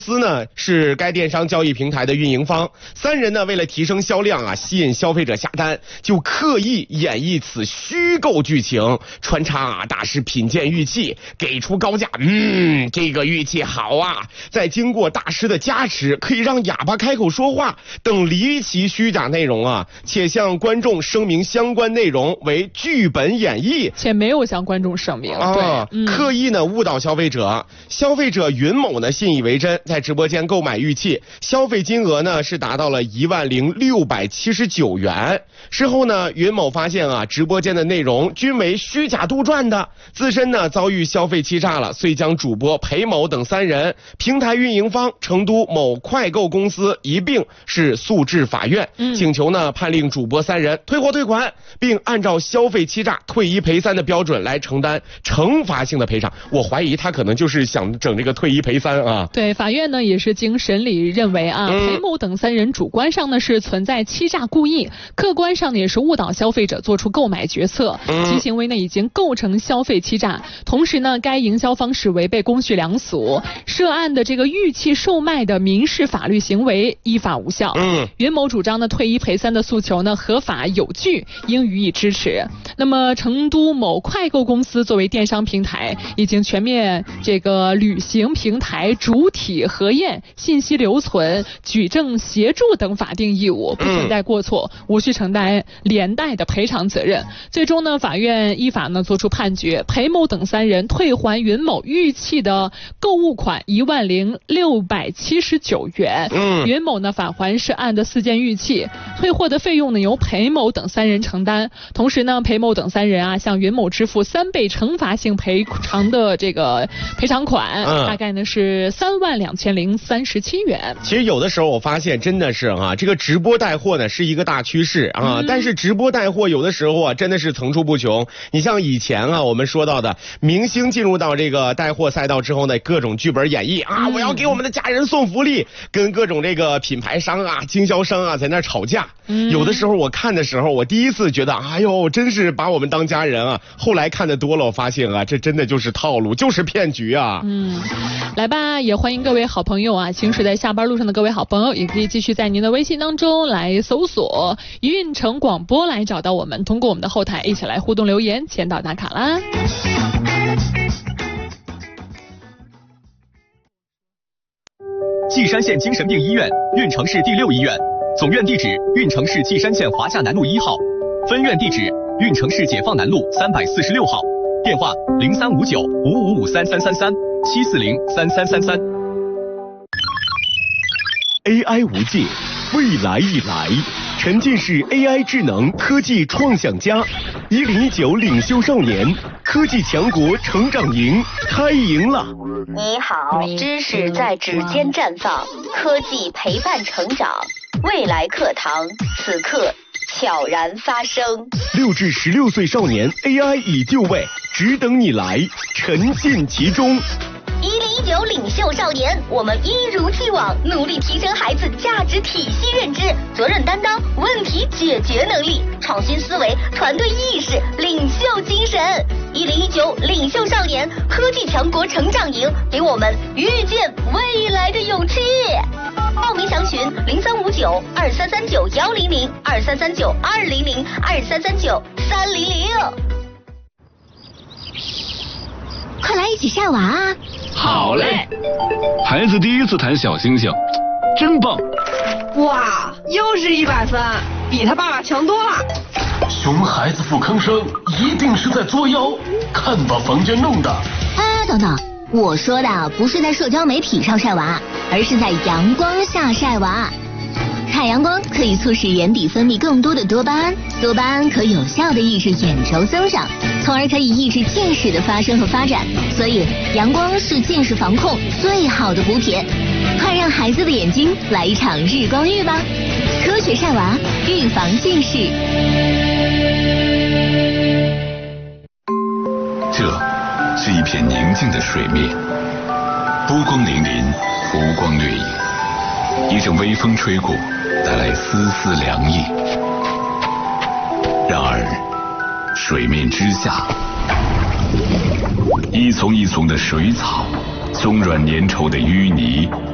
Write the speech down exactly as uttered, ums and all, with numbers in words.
司呢是该电商交易平台的运营方，三人呢为了提升销量啊，吸引消费者下单，就刻意演绎此虚构剧情，穿插啊大师品鉴玉器，给出高价，嗯，这个玉器好啊，再经过大师的加持，可以让哑巴开口说话等离奇虚假内容啊，且向观众声明相关内容为剧本演绎， 且没有向观众声明， 啊、 对、嗯， 刻意呢误导消费者，消费者云某呢信以为真。在直播间购买玉器，消费金额呢是达到了一万零六百七十九元。事后呢，云某发现啊，直播间的内容均为虚假杜撰的，自身呢遭遇消费欺诈了，遂将主播裴某等三人、平台运营方成都某快购公司一并是诉至法院， 嗯、 请求呢判令主播三人退货退款，并按照消费欺诈退一赔三的标准来承担惩罚性的赔偿。我怀疑他可能就是想整这个退一赔三啊。 对，法院呢也是经审理认为啊，裴某等三人主观上呢是存在欺诈故意，客观上呢也是误导消费者做出购买决策，其行为呢已经构成消费欺诈。同时呢，该营销方式违背公序良俗，涉案的这个玉器售卖的民事法律行为依法无效。嗯，云某主张呢退一赔三的诉求呢合法有据，应予以支持。那么成都某快购公司作为电商平台，已经全面这个履行平台主体核验、信息留存、举证协助等法定义务，不存在过错，无需承担连带的赔偿责任。最终呢，法院依法呢作出判决，裴某等三人退还云某玉器的购物款一万零六百七十九元，嗯，云某呢返还涉案的四件玉器，退货的费用呢由裴某等三人承担。同时呢，裴某等三人啊向云某支付三倍惩罚性赔偿的这个赔偿款，嗯、大概呢是三万两千零三十七元。 其实有的时候我发现真的是啊，这个直播带货呢是一个大趋势啊，嗯、但是直播带货有的时候啊真的是层出不穷。你像以前啊我们说到的明星进入到这个带货赛道之后呢，各种剧本演绎啊，嗯、我要给我们的家人送福利，跟各种这个品牌商啊、经销商啊在那吵架。嗯、有的时候我看的时候，我第一次觉得哎呦真是把我们当家人啊，后来看的多了，我发现啊这真的就是套路，就是骗局啊。 嗯，来吧，也欢迎各位好朋友啊，行驶在下班路上的各位好朋友，也可以继续在您的微信当中来搜索运城广播来找到我们，通过我们的后台一起来互动留言、签到打卡啦。 稷山县精神病医院，运城市第六医院，总院地址运城市稷山县华夏南路一号，分院地址运城市解放南路三百四十六号，电话零三五九五五五三三三三七四零三三三三。 A I 无界，未来已来，沉浸式 A I 智能科技创想家，一零一九领袖少年科技强国成长营开营了。 你好，知识在指尖绽放，科技陪伴成长，未来课堂此刻悄然发生。 六至十六岁少年 A I 已就位，只等你来，沉浸其中。 一零一九领袖少年，我们一如既往努力提升孩子价值体系认知、责任担当、问题解决能力、创新思维、团队意识、领袖精神。一零一九领袖少年科技强国成长营，给我们遇见未来的勇气。报名详询零三五九二三三九幺零零二三三九二零零二三三九三零零。 快来一起晒娃啊！ 好嘞！孩子第一次弹小星星，真棒！ 哇，又是一百分，比他爸爸强多了。 熊孩子不吭声，一定是在作妖，看把房间弄的。 哎，等等，我说的不是在社交媒体上晒娃，而是在阳光下晒娃。太阳光可以促使眼底分泌更多的多巴胺，多巴胺可有效地抑制眼轴增长，从而可以抑制近视的发生和发展。所以阳光是近视防控最好的补铁，快让孩子的眼睛来一场日光浴吧！科学晒娃，预防近视。 这是一片宁静的水面，波光粼粼，浮光掠影，一阵微风吹过，带来丝丝凉意。然而水面之下，一丛一丛的水草，松软粘稠的淤泥